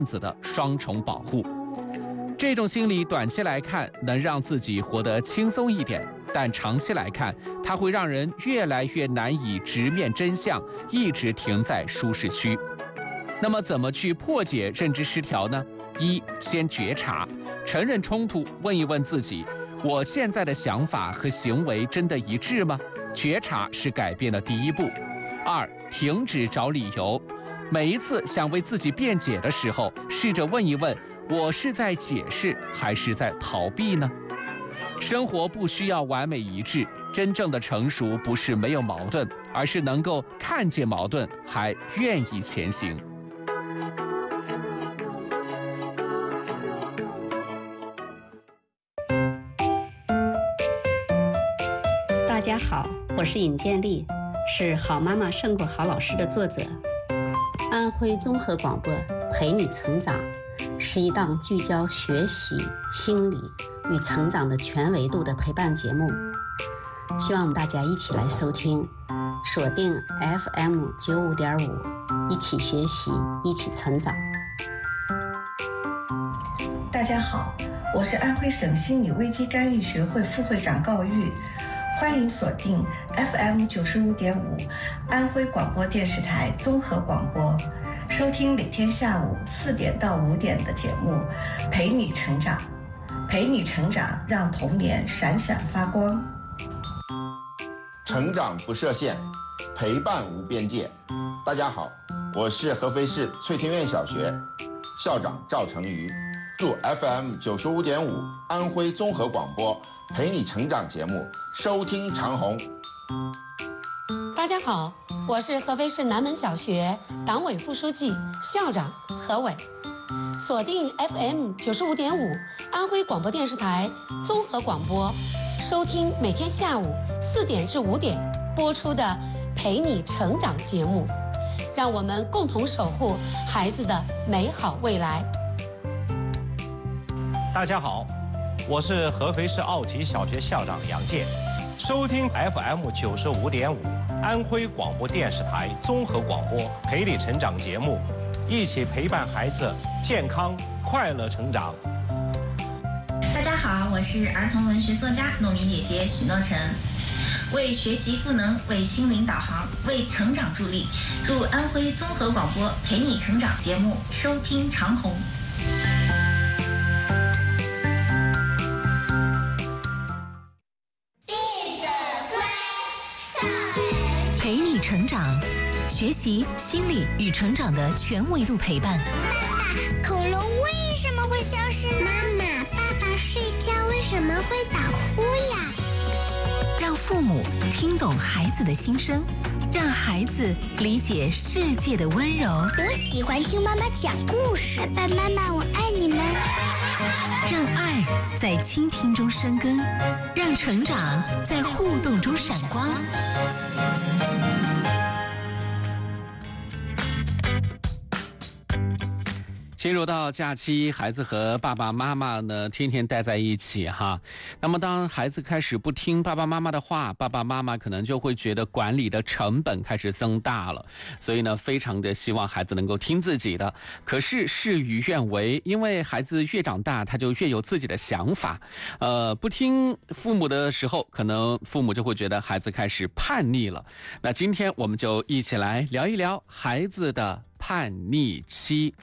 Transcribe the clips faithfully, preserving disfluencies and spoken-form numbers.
子的双重保护。这种心理短期来看能让自己活得轻松一点，但长期来看，它会让人越来越难以直面真相，一直停在舒适区。那么，怎么去破解认知失调呢？一，先觉察，承认冲突，问一问自己：我现在的想法和行为真的一致吗？觉察是改变的第一步。二，停止找理由，每一次想为自己辩解的时候，试着问一问：我是在解释还是在逃避呢？生活不需要完美一致，真正的成熟不是没有矛盾，而是能够看见矛盾还愿意前行。 大家好，我是尹建莉，是《好妈妈胜过好老师》的作者。安徽综合广播陪你成长是一档聚焦学习、心理与成长的全维度的陪伴节目，希望大家一起来收听，锁定 F M 九五点五，一起学习，一起成长。 大家好，我是安徽省心理危机干预学会副会长高玉，欢迎锁定 F M 九十五点五，安徽广播电视台综合广播，收听每天下午四点到五点的节目，陪你成长，陪你成长，让童年闪闪发光。 成长不设限，陪伴无边界。大家好，我是合肥市翠天苑小学校长赵成瑜，祝 F M 九十五点五安徽综合广播陪你成长节目收听长虹。 大家好，我是合肥市南门小学党委副书记、校长何伟，锁定 F M 九十五点五安徽广播电视台综合广播，收听每天下午四点至五点播出的陪你成长节目，让我们共同守护孩子的美好未来。 大家好，我是合肥市奥体小学校长杨健，收听 F M 九十五点五安徽广播电视台综合广播陪你成长节目，一起陪伴孩子健康快乐成长。 大家好，我是儿童文学作家糯米姐姐许诺晨，为学习赋能，为心灵导航，为成长助力，祝安徽综合广播陪你成长节目收听长虹。 陪你成长，学习、心理与成长的全维度陪伴。 爸爸，恐龙为什么会消失呢？妈妈，爸爸睡觉为什么会打呼呀？ 让父母听懂孩子的心声，让孩子理解世界的温柔。 我喜欢听妈妈讲故事。爸爸妈妈，我爱你们。 让爱在倾听中生根，让成长在互动中闪光。 进入到假期，孩子和爸爸妈妈呢天天待在一起哈。那么当孩子开始不听爸爸妈妈的话，爸爸妈妈可能就会觉得管理的成本开始增大了，所以呢非常的希望孩子能够听自己的。可是事与愿违，因为孩子越长大他就越有自己的想法，呃不听父母的时候，可能父母就会觉得孩子开始叛逆了。那今天我们就一起来聊一聊孩子的叛逆期。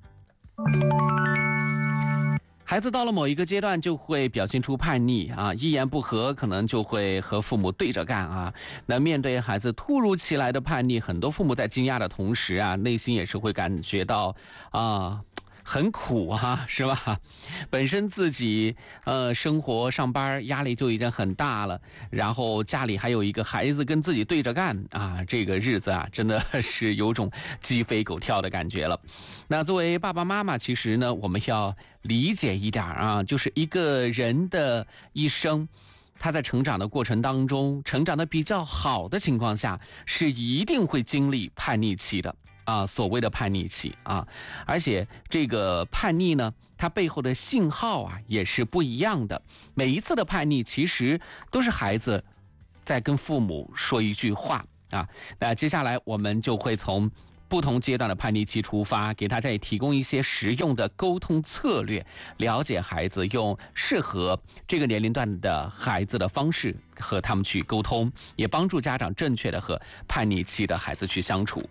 孩子到了某一个阶段就会表现出叛逆啊，一言不合可能就会和父母对着干啊。那面对孩子突如其来的叛逆，很多父母在惊讶的同时啊，内心也是会感觉到啊很苦啊，是吧？本身自己呃生活上班压力就已经很大了，然后家里还有一个孩子跟自己对着干啊，这个日子啊真的是有种鸡飞狗跳的感觉了。那作为爸爸妈妈，其实呢我们要理解一点啊，就是一个人的一生，他在成长的过程当中，成长的比较好的情况下，是一定会经历叛逆期的啊，所谓的叛逆期啊，而且这个叛逆呢，它背后的信号啊也是不一样的。每一次的叛逆，其实都是孩子在跟父母说一句话啊。那接下来我们就会从不同阶段的叛逆期出发，给大家也提供一些实用的沟通策略，了解孩子，用适合这个年龄段的孩子的方式和他们去沟通，也帮助家长正确的和叛逆期的孩子去相处。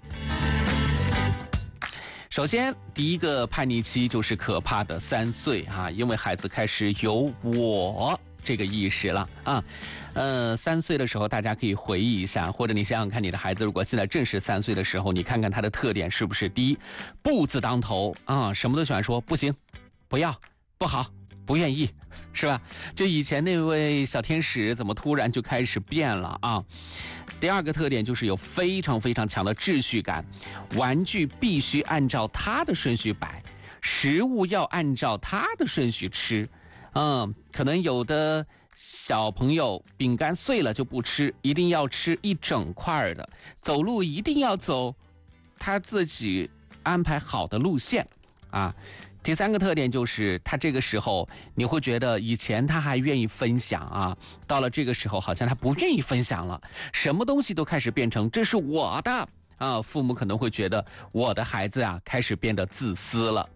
首先，第一个叛逆期就是可怕的三岁啊，因为孩子开始有我这个意识了啊。呃，三岁的时候，大家可以回忆一下，或者你想想看，你的孩子如果现在正是三岁的时候，你看看他的特点是不是：第一，不字当头啊，什么都喜欢说，不行，不要，不好，不愿意，是吧？就以前那位小天使，怎么突然就开始变了啊？第二个特点就是有非常非常强的秩序感，玩具必须按照他的顺序摆，食物要按照他的顺序吃。嗯，可能有的小朋友饼干碎了就不吃，一定要吃一整块的，走路一定要走他自己安排好的路线啊。第三个特点就是他这个时候你会觉得以前他还愿意分享啊，到了这个时候好像他不愿意分享了，什么东西都开始变成这是我的啊，父母可能会觉得我的孩子啊开始变得自私了。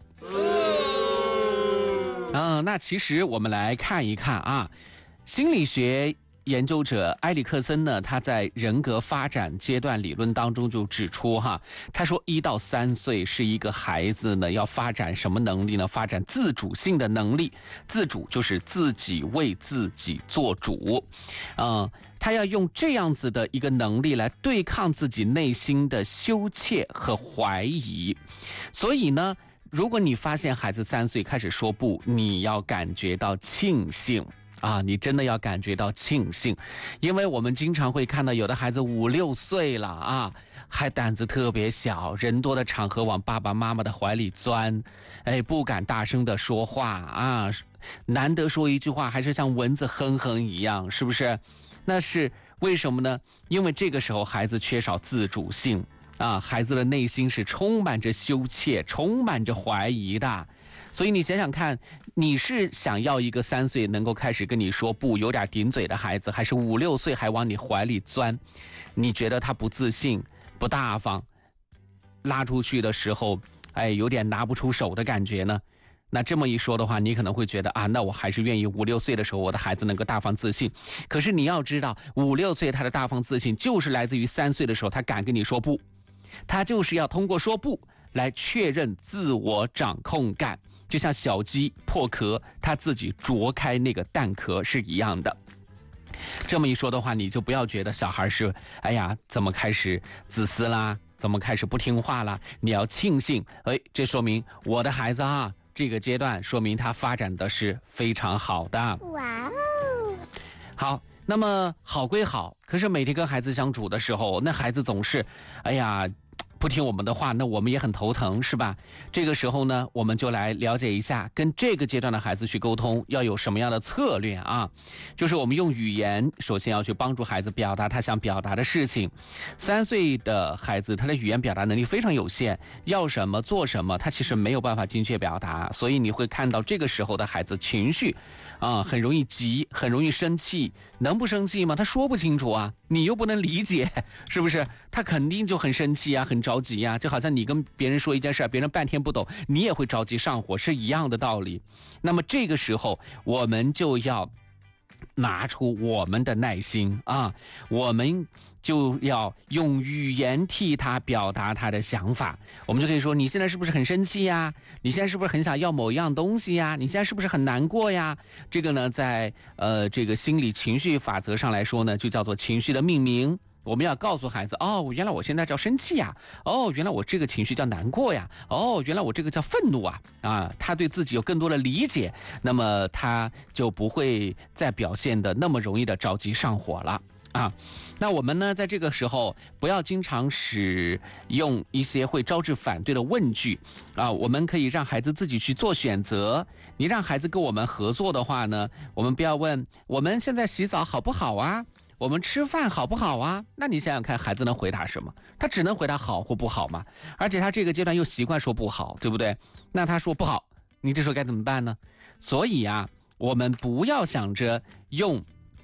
嗯，那其实我们来看一看啊，心理学研究者埃里克森呢，他在人格发展阶段理论当中就指出哈，他说一到三岁是一个孩子呢要发展什么能力呢？发展自主性的能力，自主就是自己为自己做主，嗯，他要用这样子的一个能力来对抗自己内心的羞怯和怀疑，所以呢，如果你发现孩子三岁开始说不，你要感觉到庆幸。啊，你真的要感觉到庆幸，因为我们经常会看到有的孩子五六岁了啊，还胆子特别小，人多的场合往爸爸妈妈的怀里钻，哎，不敢大声的说话啊，难得说一句话还是像蚊子哼哼一样，是不是？那是为什么呢？因为这个时候孩子缺少自主性啊，孩子的内心是充满着羞怯，充满着怀疑的。所以你想想看，你是想要一个三岁能够开始跟你说不，有点顶嘴的孩子，还是五六岁还往你怀里钻？你觉得他不自信、不大方，拉出去的时候，哎，有点拿不出手的感觉呢？那这么一说的话，你可能会觉得啊，那我还是愿意五六岁的时候我的孩子能够大方自信。可是你要知道，五六岁他的大方自信就是来自于三岁的时候他敢跟你说不，他就是要通过说不来确认自我掌控感。就像小鸡破壳，它自己啄开那个蛋壳是一样的。这么一说的话，你就不要觉得小孩是，哎呀，怎么开始自私啦，怎么开始不听话啦？你要庆幸，哎，这说明我的孩子啊，这个阶段说明他发展的是非常好的。哇哦！好，那么好归好，可是每天跟孩子相处的时候，那孩子总是，哎呀，不听我们的话，那我们也很头疼，是吧？这个时候呢，我们就来了解一下跟这个阶段的孩子去沟通要有什么样的策略啊。就是我们用语言首先要去帮助孩子表达他想表达的事情。三岁的孩子他的语言表达能力非常有限，要什么做什么他其实没有办法精确表达，所以你会看到这个时候的孩子情绪啊，很容易急，很容易生气。能不生气吗？他说不清楚啊，你又不能理解，是不是？他肯定就很生气啊，很着急啊，就好像你跟别人说一件事，别人半天不懂，你也会着急上火，是一样的道理。那么这个时候我们就要拿出我们的耐心啊，我们就要用语言替他表达他的想法。我们就可以说，你现在是不是很生气呀？你现在是不是很想要某样东西呀？你现在是不是很难过呀？这个呢，在呃这个心理情绪法则上来说呢，就叫做情绪的命名。我们要告诉孩子，哦，原来我现在叫生气呀，哦，原来我这个情绪叫难过呀，哦，原来我这个叫愤怒啊，啊，他对自己有更多的理解，那么他就不会再表现的那么容易的着急上火了啊。那我们呢，在这个时候不要经常使用一些会招致反对的问句啊，我们可以让孩子自己去做选择。你让孩子跟我们合作的话呢，我们不要问我们现在洗澡好不好啊，我们吃饭好不好啊？那你想想看，孩子能回答什么？他只能回答好或不好嘛。而且他这个阶段又习惯说不好，对不对？那他说不好，你这时候该怎么办呢？所以啊，我们不要想着用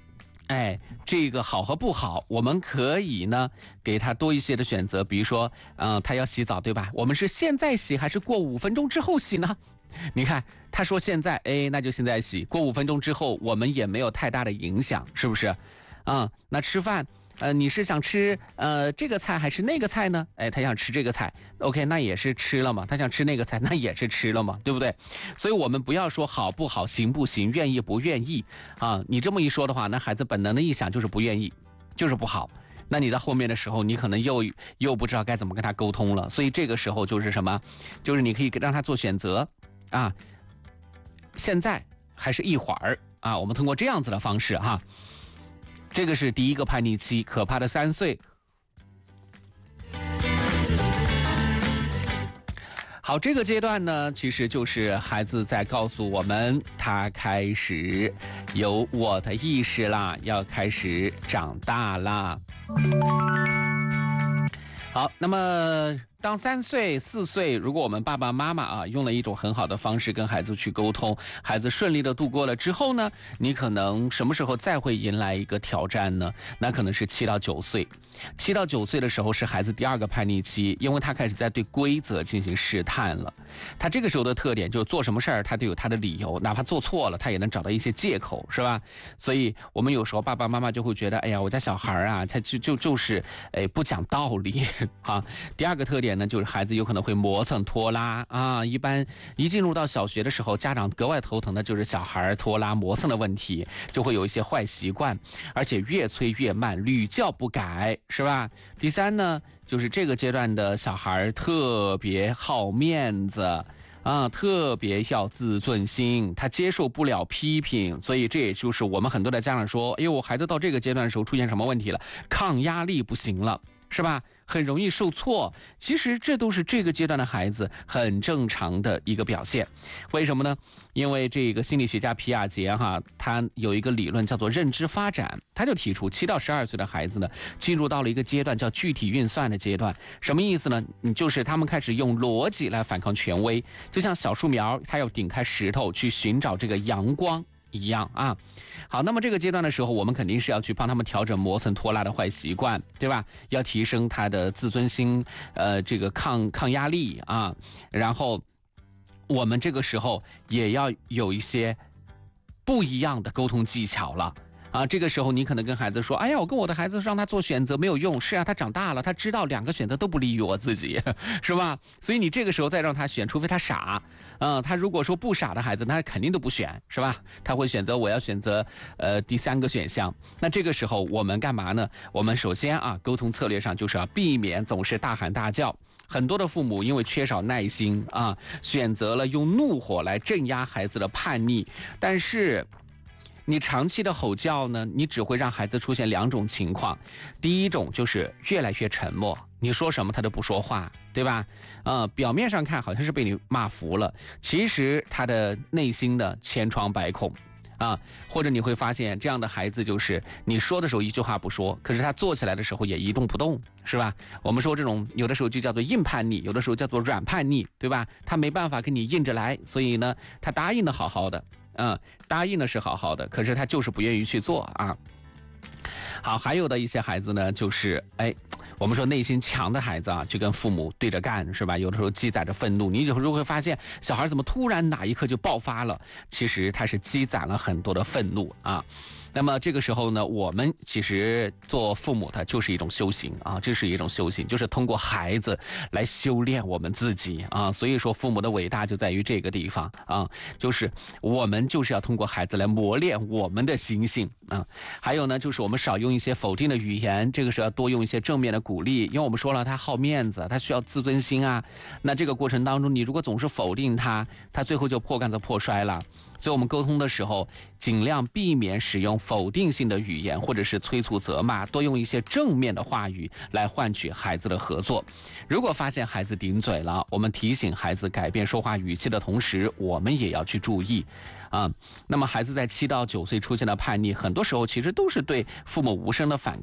哎，这个好和不好，我们可以呢给他多一些的选择，比如说，嗯、呃，他要洗澡，对吧？我们是现在洗还是过五分钟之后洗呢？你看，他说现在，哎，那就现在洗。过五分钟之后，我们也没有太大的影响，是不是？啊、嗯，那吃饭。呃，你是想吃呃这个菜还是那个菜呢？哎，他想吃这个菜 ，OK， 那也是吃了嘛。他想吃那个菜，那也是吃了嘛，对不对？所以我们不要说好不好、行不行、愿意不愿意啊。你这么一说的话，那孩子本能的一想就是不愿意，就是不好。那你在后面的时候，你可能又又不知道该怎么跟他沟通了。所以这个时候就是什么？就是你可以让他做选择啊，现在还是一会儿啊。我们通过这样子的方式哈。这个是第一个叛逆期，可怕的三岁。好，这个阶段呢，其实就是孩子在告诉我们，他开始有我的意识啦，要开始长大啦。好，那么当三岁、四岁，如果我们爸爸妈妈啊用了一种很好的方式跟孩子去沟通，孩子顺利的度过了之后呢，你可能什么时候再会迎来一个挑战呢？那可能是七到九岁。七到九岁的时候是孩子第二个叛逆期，因为他开始在对规则进行试探了。他这个时候的特点就是做什么事儿他都有他的理由，哪怕做错了他也能找到一些借口，是吧？所以我们有时候爸爸妈妈就会觉得，哎呀，我家小孩啊，他就就就是哎不讲道理啊。第二个特点呢，就是孩子有可能会磨蹭拖拉啊。一般一进入到小学的时候，家长格外头疼的就是小孩拖拉磨蹭的问题，就会有一些坏习惯，而且越催越慢，屡教不改。是吧？第三呢，就是这个阶段的小孩特别好面子啊，特别要自尊心，他接受不了批评，所以这也就是我们很多的家长说，哎呦，我孩子到这个阶段的时候出现什么问题了？抗压力不行了，是吧？很容易受挫，其实这都是这个阶段的孩子很正常的一个表现。为什么呢？因为这个心理学家皮亚杰哈，他有一个理论叫做认知发展，他就提出七到十二岁的孩子呢，进入到了一个阶段叫具体运算的阶段。什么意思呢？你就是他们开始用逻辑来反抗权威，就像小树苗，它要顶开石头去寻找这个阳光一样啊。好，那么这个阶段的时候，我们肯定是要去帮他们调整磨蹭拖拉的坏习惯，对吧？要提升他的自尊心，呃，这个抗抗压力啊。然后我们这个时候也要有一些不一样的沟通技巧了。啊，这个时候你可能跟孩子说，哎呀，我跟我的孩子让他做选择没有用，是啊，他长大了，他知道两个选择都不利于我自己，是吧？所以你这个时候再让他选，除非他傻，嗯，他如果说不傻的孩子，那肯定都不选，是吧？他会选择我要选择呃第三个选项。那这个时候我们干嘛呢？我们首先啊，沟通策略上就是要避免总是大喊大叫。很多的父母因为缺少耐心啊，选择了用怒火来镇压孩子的叛逆，但是你长期的吼叫呢，你只会让孩子出现两种情况。第一种就是越来越沉默，你说什么他都不说话，对吧？呃，表面上看好像是被你骂服了，其实他的内心的千疮百孔啊。或者你会发现这样的孩子就是你说的时候一句话不说，可是他做起来的时候也一动不动，是吧？我们说这种有的时候就叫做硬叛逆，有的时候叫做软叛逆，对吧？他没办法跟你硬着来，所以呢他答应的好好的，嗯，答应的是好好的，可是他就是不愿意去做啊。好，还有的一些孩子呢，就是哎，我们说内心强的孩子啊，就跟父母对着干，是吧？有的时候积攒着愤怒，你有时候会发现小孩怎么突然哪一刻就爆发了，其实他是积攒了很多的愤怒啊。那么这个时候呢，我们其实做父母的就是一种修行啊，这是一种修行，就是通过孩子来修炼我们自己啊。所以说父母的伟大就在于这个地方啊，就是我们就是要通过孩子来磨练我们的心性啊。还有呢，就是我们少用一些否定的语言，这个时候要多用一些正面的鼓励，因为我们说了他好面子，他需要自尊心啊。那这个过程当中，你如果总是否定他，他最后就破罐子破摔了。所以我们沟通的时候，尽量避免使用否定性的语言，或者是催促责骂，多用一些正面的话语来换取孩子的合作。如果发现孩子顶嘴了，我们提醒孩子改变说话语气的同时，我们也要去注意啊。那么孩子在七到九岁出现的叛逆，很多时候其实都是对父母无声的反抗，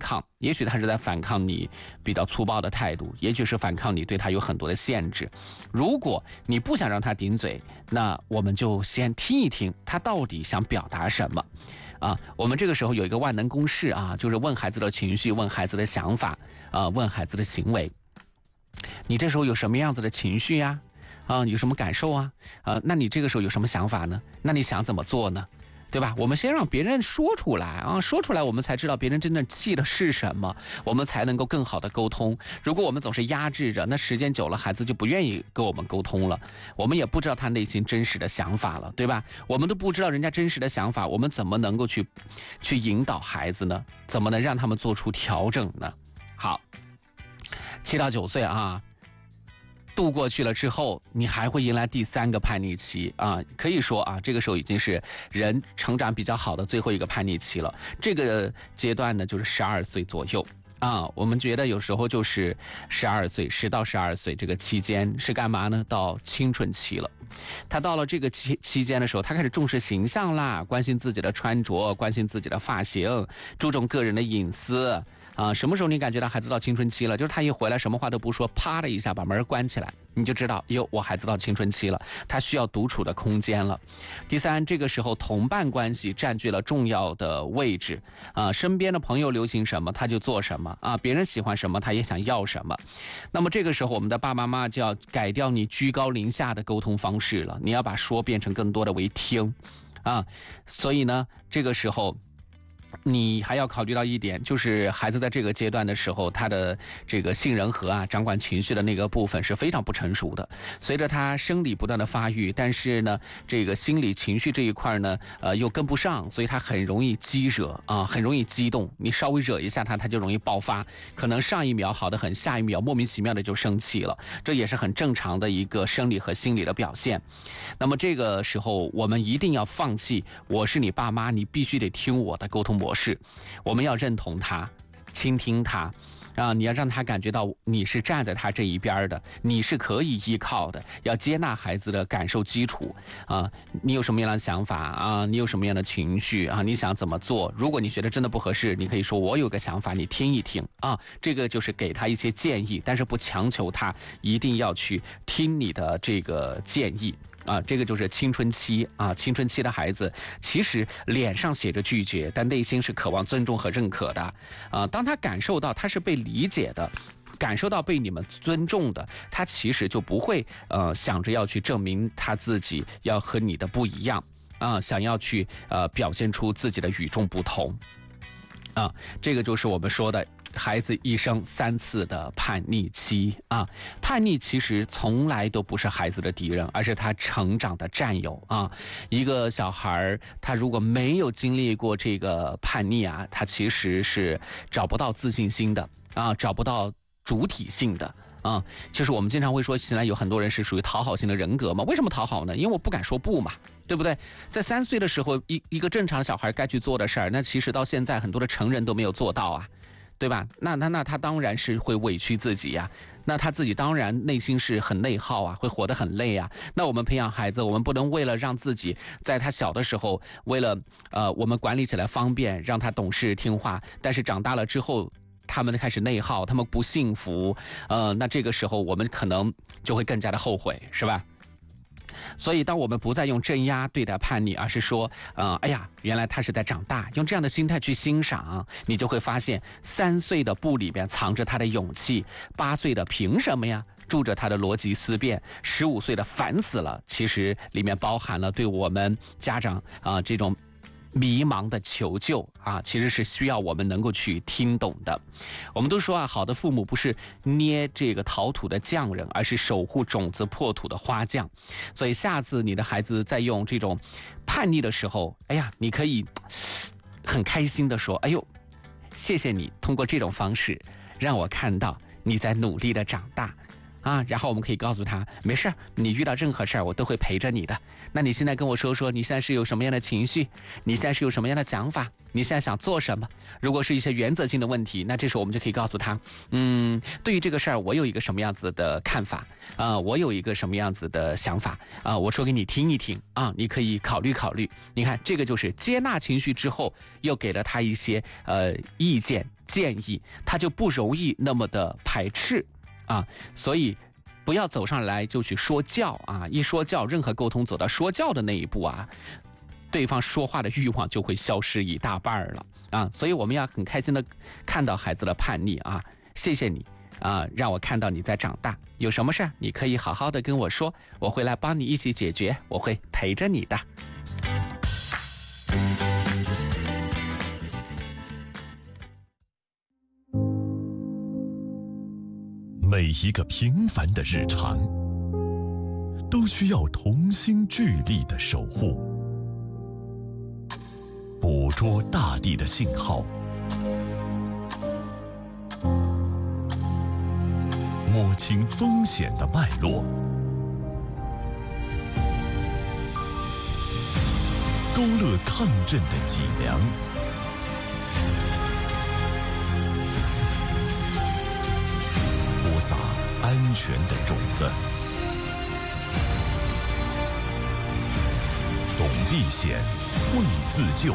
也许他是在反抗你比较粗暴的态度，也许是反抗你对他有很多的限制。如果你不想让他顶嘴，那我们就先听一听他到底想表达什么啊。我们这个时候有一个万能公式啊，就是问孩子的情绪，问孩子的想法啊，问孩子的行为。你这时候有什么样子的情绪呀？啊，有什么感受啊？啊，那你这个时候有什么想法呢？那你想怎么做呢？对吧？我们先让别人说出来啊，说出来我们才知道别人真正气的是什么，我们才能够更好的沟通。如果我们总是压制着，那时间久了，孩子就不愿意跟我们沟通了，我们也不知道他内心真实的想法了，对吧？我们都不知道人家真实的想法，我们怎么能够去去引导孩子呢？怎么能让他们做出调整呢？好，七到九岁啊。度过去了之后，你还会迎来第三个叛逆期啊！可以说啊，这个时候已经是人成长比较好的最后一个叛逆期了。这个阶段呢，就是十二岁左右啊。我们觉得有时候就是十二岁，十到十二岁这个期间是干嘛呢？到青春期了。他到了这个期期间的时候，他开始重视形象啦，关心自己的穿着，关心自己的发型，注重个人的隐私。啊，什么时候你感觉到孩子到青春期了？就是他一回来什么话都不说，啪的一下把门关起来，你就知道哟，我孩子到青春期了，他需要独处的空间了。第三，这个时候同伴关系占据了重要的位置啊，身边的朋友流行什么他就做什么啊，别人喜欢什么他也想要什么。那么这个时候我们的爸爸妈妈就要改掉你居高临下的沟通方式了，你要把说变成更多的为听啊。所以呢，这个时候你还要考虑到一点，就是孩子在这个阶段的时候，他的这个杏仁核啊，掌管情绪的那个部分是非常不成熟的。随着他生理不断的发育，但是呢，这个心理情绪这一块呢，呃，又跟不上，所以他很容易激惹啊，很容易激动。你稍微惹一下他，他就容易爆发，可能上一秒好得很，下一秒莫名其妙的就生气了，这也是很正常的一个生理和心理的表现。那么这个时候，我们一定要放弃我是你爸妈，你必须得听我的沟通模式，我们要认同他，倾听他啊，你要让他感觉到你是站在他这一边的，你是可以依靠的，要接纳孩子的感受基础啊，你有什么样的想法啊，你有什么样的情绪啊，你想怎么做？如果你觉得真的不合适，你可以说我有个想法，你听一听啊，这个就是给他一些建议，但是不强求他一定要去听你的这个建议。啊，这个就是青春期啊，青春期的孩子其实脸上写着拒绝，但内心是渴望尊重和认可的啊。当他感受到他是被理解的，感受到被你们尊重的，他其实就不会呃想着要去证明他自己要和你的不一样啊，想要去呃表现出自己的与众不同啊。这个就是我们说的孩子一生三次的叛逆期啊，叛逆其实从来都不是孩子的敌人，而是他成长的战友啊。一个小孩他如果没有经历过这个叛逆啊，他其实是找不到自信心的啊，找不到主体性的啊。就是我们经常会说，现在有很多人是属于讨好型的人格嘛？为什么讨好呢？因为我不敢说不嘛。对不对？在三岁的时候，一一个正常的小孩该去做的事儿，那其实到现在很多的成人都没有做到啊。对吧？那那那他当然是会委屈自己呀、啊，那他自己当然内心是很内耗啊，会活得很累啊。那我们培养孩子，我们不能为了让自己在他小的时候，为了呃我们管理起来方便，让他懂事听话，但是长大了之后，他们开始内耗，他们不幸福，呃，那这个时候我们可能就会更加的后悔，是吧？所以当我们不再用镇压对待叛逆，而是说呃，哎呀，原来他是在长大，用这样的心态去欣赏，你就会发现三岁的布里边藏着他的勇气，八岁的凭什么呀住着他的逻辑思辨，十五岁的烦死了，其实里面包含了对我们家长啊、呃、这种迷茫的求救啊，其实是需要我们能够去听懂的。我们都说啊，好的父母不是捏这个陶土的匠人，而是守护种子破土的花匠。所以下次你的孩子在用这种叛逆的时候，哎呀，你可以很开心的说，哎呦，谢谢你通过这种方式让我看到你在努力的长大。啊，然后我们可以告诉他，没事，你遇到任何事儿我都会陪着你的。那你现在跟我说说，你现在是有什么样的情绪？你现在是有什么样的想法？你现在想做什么？如果是一些原则性的问题，那这时候我们就可以告诉他，嗯，对于这个事儿，我有一个什么样子的看法啊、呃，我有一个什么样子的想法啊、呃，我说给你听一听啊，你可以考虑考虑。你看，这个就是接纳情绪之后，又给了他一些呃意见。 建议，他就不容易那么的排斥啊。所以不要走上来就去说教啊！一说教，任何沟通走到说教的那一步啊，对方说话的欲望就会消失一大半了啊！所以我们要很开心的看到孩子的叛逆啊！谢谢你啊，让我看到你在长大。有什么事儿你可以好好的跟我说，我会来帮你一起解决，我会陪着你的。 每一个平凡的日常，都需要同心聚力的守护，捕捉大地的信号，摸清风险的脉络，勾勒抗震的脊梁，播撒安全的种子，懂避险，会自救。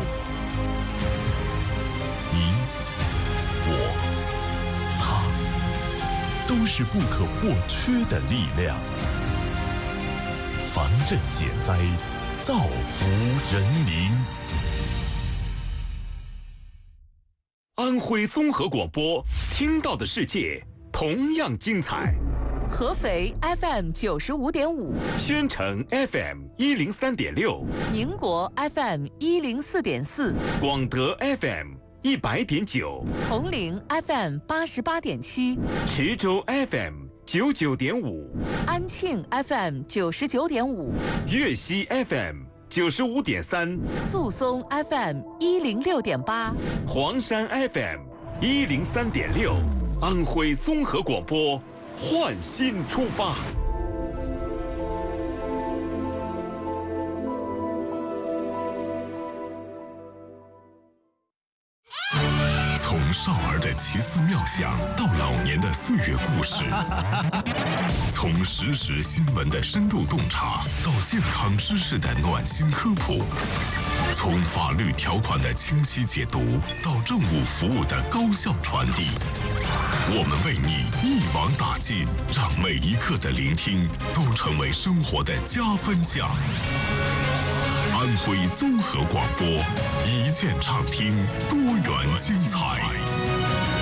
你、我、他，都是不可或缺的力量。防震减灾，造福人民。 安徽综合广播，听到的世界同样精彩。 合肥 F M 九十五点五， 宣城 F M 一零三点六， 宁国 F M 一零四点四， 广德 F M 一百点九， 铜陵 F M 八十八点七， 池州 F M 九九点五， 安庆 F M 九十九点五， 粤西 F M 九十五点三， 宿松 F M 一零六点八， 黄山 F M 一零三点六，安徽综合广播，焕新出发。 从少儿的奇思妙想到老年的岁月故事，从时事新闻的深度洞察到健康知识的暖心科普，从法律条款的清晰解读到政务服务的高效传递，我们为你一网打尽，让每一刻的聆听都成为生活的加分项。安徽综合广播，一键畅听，多元精彩。